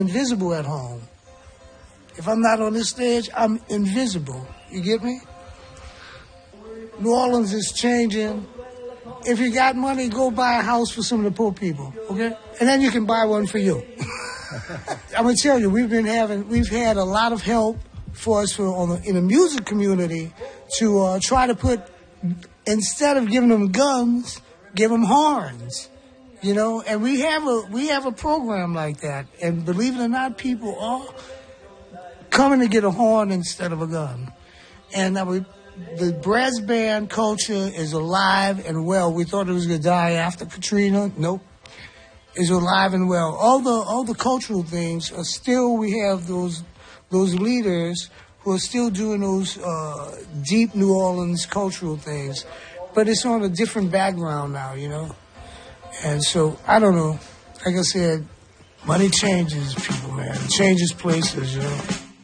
invisible at home. If I'm not on this stage, I'm invisible. You get me? New Orleans is changing. If you got money, go buy a house for some of the poor people, okay? And then you can buy one for you. I'm gonna tell you, we've had a lot of help for us in the music community to try to put, instead of giving them guns, give them horns. You know, and we have a program like that, and believe it or not, people are coming to get a horn instead of a gun. And the brass band culture is alive and well. We thought it was going to die after Katrina. Nope, it's alive and well. All the cultural things are still. We have those leaders who are still doing those deep New Orleans cultural things, but it's on a different background now. You know. And so, I don't know. Like I said, money changes people, man. It changes places, you know.